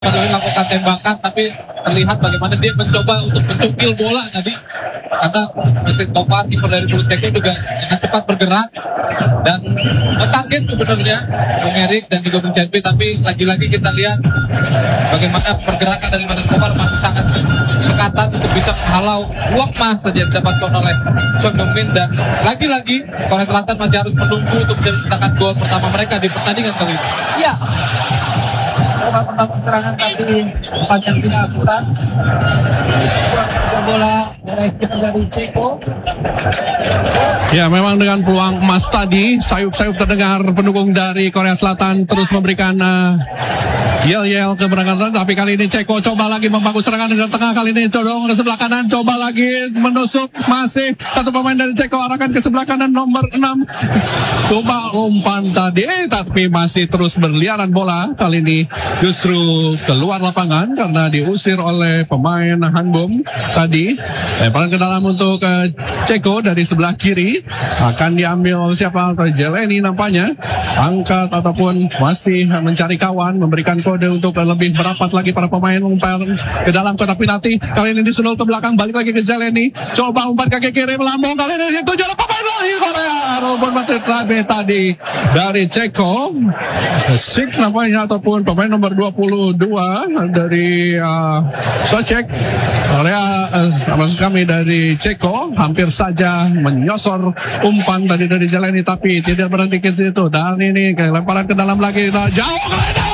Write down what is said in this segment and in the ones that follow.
melakukan tembakan, tapi terlihat bagaimana dia mencoba untuk mencukil bola tadi, karena Mesin Kopar kiper dari Bulu Teko juga dengan cepat bergerak dan target sebenarnya Bung Erik dan juga Bung Cenpi, tapi lagi-lagi kita lihat bagaimana pergerakan dari Mesin Kopar masih sangat dekatan untuk bisa menghalau peluang emas saja yang didapatkan oleh Son Heung-min, dan lagi-lagi Korea Selatan masih harus menunggu untuk bisa menciptakan gol pertama mereka di pertandingan kali ini. Iya. Coba membangun serangan tapi panjang tidak akurat. Kurang saja bola oleh kiper dari Ceko. Ya, memang dengan peluang emas tadi, sayup-sayup terdengar pendukung dari Korea Selatan terus memberikan yel-yel keberangkatan, tapi kali ini Ceko coba lagi membangun serangan dengan tengah, kali ini dorong ke sebelah kanan, coba lagi menusuk, masih satu pemain dari Ceko arahkan ke sebelah kanan nomor 6, coba umpan tadi, tapi masih terus berliaran bola, kali ini justru keluar lapangan karena diusir oleh pemain Hanbom tadi. Lemparan ke dalam untuk Ceko dari sebelah kiri, akan diambil siapa? Jeleni nampaknya, angkat ataupun masih mencari kawan, memberikan kode untuk lebih merapat lagi para pemain, umpan ke dalam kotak penalti, kali ini disunul ke belakang, balik lagi ke Jeleni, coba umpan kaki kiri melambung, kali ini yang tujuh pemain lagi Korea, robot mati tadi dari Ceko, Sik nampaknya ataupun pemain nomor 22 dari Socek Korea, maksud kami dari Ceko, hampir saja menyosor umpan tadi dari Jeleni tapi tidak berhenti ke situ, dan ini lemparan ke dalam lagi, jauh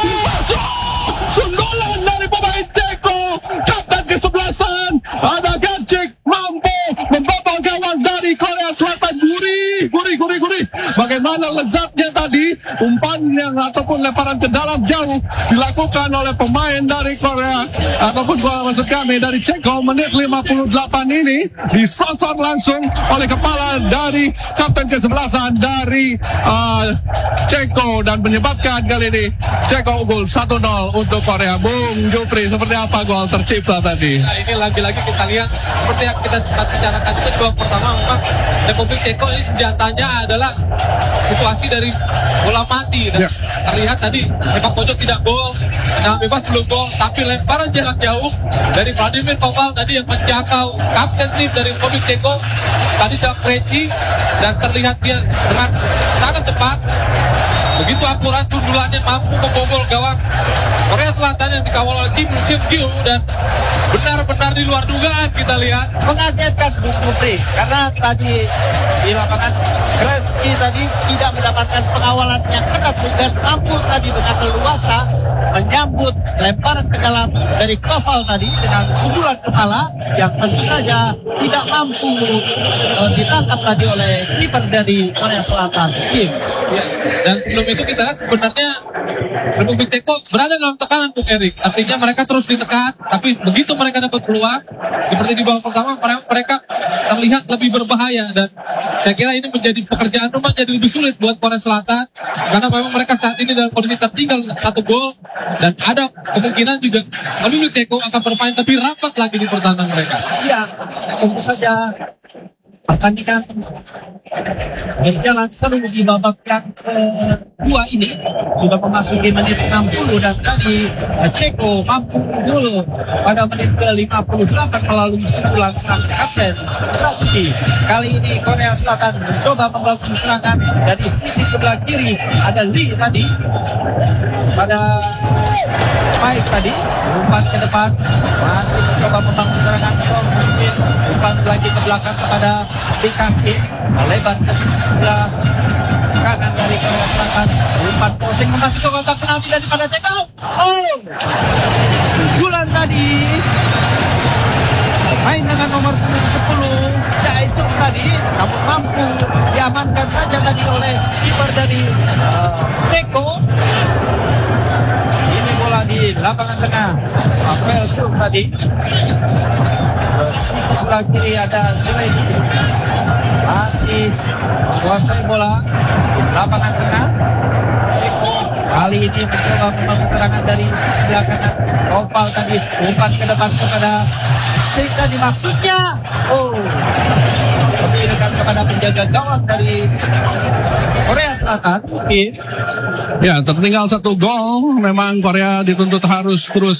sundulan dari pemain Ceko, kapten kesebelasan ada Gancik, mampu membobol gawang dari Korea Selatan. Gurih, bagaimana lezatnya tadi umpan yang ataupun lemparan ke dalam jauh dilakukan oleh pemain dari Korea ataupun maksud kami dari Ceko. Menit 58 ini disosor langsung oleh kepala dari kapten kesebelasan dari Ceko dan menyebabkan kali ini Ceko unggul 1-0 untuk Korea. Bung Jupri, seperti apa gol tercipta tadi? Nah, ini lagi-lagi kita lihat seperti yang kita sempat bicarakan itu, babak pertama memang Republik Ceko ini senjatanya adalah situasi dari bola mati, dan terlihat tadi sepak pojok tidak gol, tendangan bebas belum gol, tapi lemparan jarak jauh dari Vladimir Koval tadi yang menjangkau kapten tim dari Republik Ceko tadi sangat preci, dan terlihat dia dengan sangat cepat, begitu akurat sundulannya, mampu membobol gawang Korea Selatan yang dikawal oleh Kim Seung-gyu, dan benar-benar di luar dugaan kita lihat. Mengagetkan Bung Jupri karena tadi di lapangan Kreski tadi tidak mendapatkan pengawalan yang ketat sehingga mampu tadi dengan leluasa menyambut lemparan ke dalam dari Koval tadi dengan sundulan kepala yang tentu saja tidak mampu ditangkap tadi oleh kiper dari Korea Selatan. Ya, dan sebelum itu kita lihat sebenarnya Republik Ceko berada dalam tekanan Bung Erik, artinya mereka terus ditekan, tapi begitu mereka dapat peluang seperti di babak pertama mereka terlihat lebih berbahaya, dan saya kira ini menjadi pekerjaan rumah jadi lebih sulit buat Korea Selatan karena memang mereka saat ini dalam kondisi tertinggal 1 gol, dan ada kemungkinan juga Republik Ceko akan bermain lebih rapat lagi di pertahanan mereka. Iya, tentu saja pertandingan berjalan seru di babak yang kedua ini sudah memasuki menit 60, dan tadi Ceko mampu unggul pada menit ke-58 melalui sundulan sang kapten Ratski. Kali ini Korea Selatan mencoba membangun serangan dari sisi sebelah kiri, ada Lee tadi pada Mike tadi, umpan ke depan, masih mencoba membangun serangan Son Heung-min, umpan lagi ke belakang kepada Bikaki, melebar ke sisi sebelah kanan dari Korea Selatan, umpan crossing masuk ke kotak penalti daripada Ceko. Sundulan tadi pemain dengan nomor 10 Jae-sung tadi, namun mampu diamankan saja tadi oleh kiper dari Ceko. Di lapangan tengah Rafael Sung tadi, sisi sebelah kiri ada Zeleni masih menguasai bola lapangan tengah. Ceko kali ini mencoba membangun serangan dari sisi sebelah kanan. Koval tadi umpan ke depan kepada Sing tadi, maksudnya lebih dekat kepada penjaga gawang dari Korea Selatan. Ya, tertinggal 1 gol. Memang Korea dituntut harus terus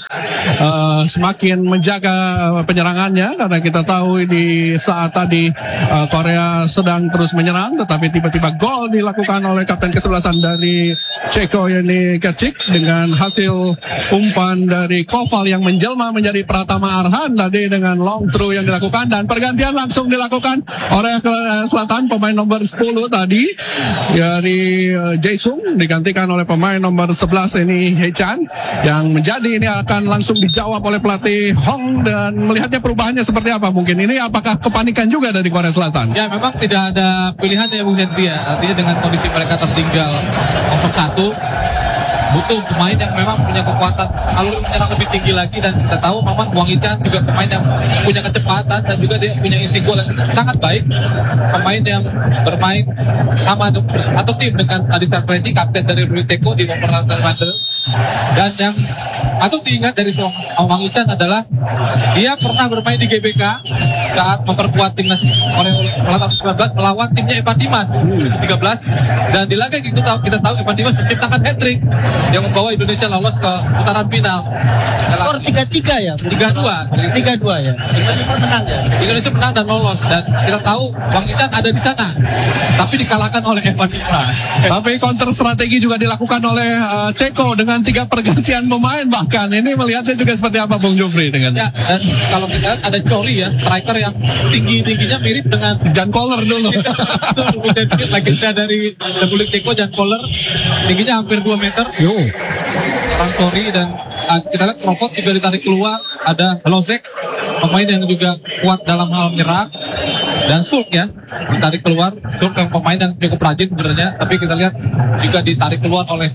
semakin menjaga penyerangannya, karena kita tahu di saat tadi Korea sedang terus menyerang, tetapi tiba-tiba gol dilakukan oleh kapten kesebelasan dari Ceko, yakni Kercik, dengan hasil umpan dari Koval yang menjelma menjadi Pratama Arhan tadi dengan long throw yang dilakukan, dan pergantian langsung dilakukan oleh Korea Selatan. Pemain nomor 10 tadi dari Jaesung digantikan oleh pemain nomor 11 ini Hechan, yang menjadi ini akan langsung dijawab oleh pelatih Hong. Dan melihatnya perubahannya seperti apa mungkin ini, apakah kepanikan juga dari Korea Selatan? Ya, memang tidak ada pilihan ya Bung Senti ya. Artinya dengan kondisi mereka tertinggal 0-1, butuh pemain yang memang punya kekuatan alur menyerang lebih tinggi lagi. Dan kita tahu memang Wang Hichan juga pemain yang punya kecepatan dan juga dia punya inti gol yang sangat baik. Pemain yang bermain sama atau tim dengan Aditya Preti, kapten dari Teko di nomor 8. Dan yang patut diingat dari Wang Hichan adalah dia pernah bermain di GBK saat memperkuat timnas oleh pelatih 19 melawan timnya Evan Dimas 13. Dan di laga itu kita tahu Evan Dimas menciptakan hat-trick yang membawa Indonesia lolos ke putaran final. Skor 3-3 ya? 3-2 ya. Indonesia menang ya? Indonesia menang dan lolos. Dan kita tahu Wang Hichan ada di sana, tapi dikalahkan oleh Evan Dimas. Tapi counter strategi juga dilakukan oleh Ceko dengan 3 pergantian pemain. Bahkan ini melihatnya juga seperti apa Bung Jofri dengan Ya, dan kalau kita lihat ada Chori ya, striker yang tingginya mirip dengan Jan Koller dulu. legenda dari Republik Ceko, Jan Koller, tingginya hampir 2 meter. Orang Chori. Dan kita lihat Crawford juga ditarik keluar, ada Lozek, pemain yang juga kuat dalam hal menyerang, dan Sulk ya ditarik keluar. Sulk yang pemain yang cukup rajin sebenarnya, tapi kita lihat juga ditarik keluar oleh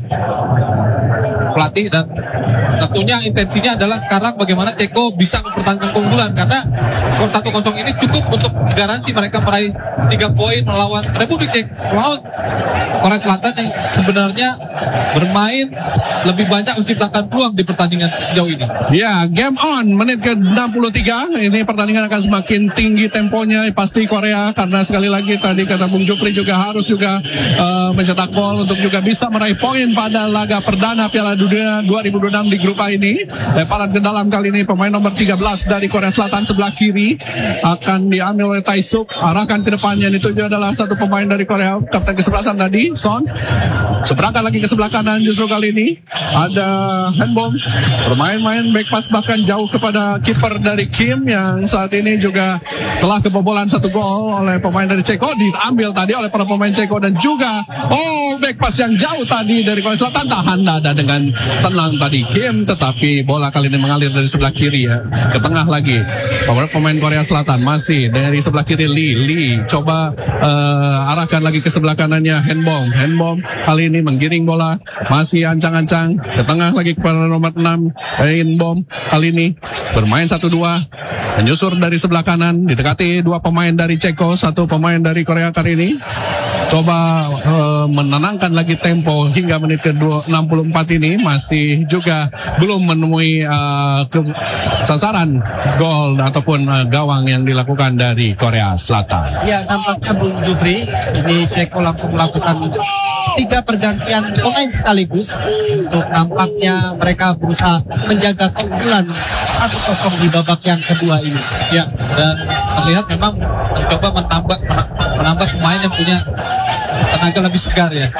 pelatih. Dan tentunya intensinya adalah sekarang bagaimana Ceko bisa mempertahankan keunggulan, karena skor 1-0 ini cukup untuk garansi mereka meraih 3 poin melawan Republik Ceko, melawan Korea Selatan yang sebenarnya bermain lebih banyak menciptakan peluang di pertandingan sejauh ini. Ya, game on, menit ke-63. Ini pertandingan akan semakin tinggi temponya pasti Korea, karena sekali lagi tadi kata Bung Jupri juga harus juga mencetak gol untuk juga bisa meraih poin pada laga perdana Piala Dunia 2026 di grup A ini. Lemparan ke dalam kali ini pemain nomor 13 dari Korea Selatan sebelah kiri akan diambil oleh Taesuk, arahkan ke depannya. Itu adalah satu pemain dari Korea, kapten kesebelasan tadi Son. Seberangkat lagi ke sebelah kanan, justru kali ini ada Hanbom bermain-main back pass bahkan jauh kepada kiper dari Kim, yang saat ini juga telah kebobolan 1 gol oleh pemain dari Ceko, diambil tadi oleh para pemain Ceko. Dan juga back pass yang jauh tadi dari Korea Selatan, tahan dada dengan tenang tadi Kim, tetapi bola kali ini mengalir dari sebelah kiri ya ke tengah lagi. Pemain Korea Selatan masih dari sebelah kiri Lee coba arahkan lagi ke sebelah kanannya Hanbom kali ini menggiring bola, masih ancang-ancang ke tengah lagi kepada nomor 6 Hanbom, kali ini bermain 1-2, menyusur dari sebelah kanan, didekati 2 pemain dari Ceko, 1 pemain dari Korea kali ini. Coba menenangkan lagi tempo hingga menit ke-64 ini, masih juga belum menemui sasaran gol ataupun gawang yang dilakukan dari Korea Selatan. Ya, nampaknya Bung Jufri, ini Ceko langsung melakukan 3 pergantian pemain sekaligus untuk nampaknya mereka berusaha menjaga keunggulan 1-0 di babak yang kedua ini. Ya, dan terlihat memang mencoba menambah pemain yang punya tenaga lebih segar ya.